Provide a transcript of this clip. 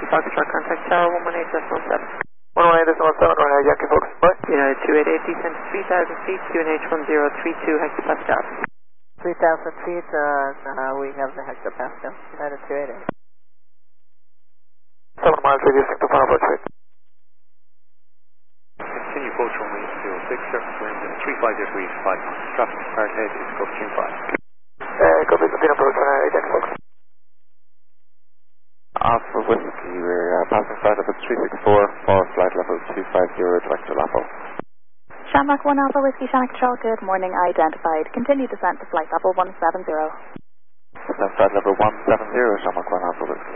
Foxtrot, contact Tower 118.17. 118.17, right, Yankee Fox. Bye. United 288, descend to 3,000 feet, QNH 1032 hectopascal. 3,000 feet, we have the hectopascal, United 288. 7 miles reducing to final approach rate. Continue approach runway 06, surface wind 35 degrees 5 knots. Traffic to Park Head is Gulf Stream 5. Copy, continue approach runway Yankee Fox. Alpha Whiskey, we're passing flight level 364 for flight level 250 direct to Lapo. Shamrock 1 Alpha Whiskey, Shannon Control, good morning, identified. Continue descent to flight level 170. Descent flight level 170, Shamrock 1 Alpha Whiskey.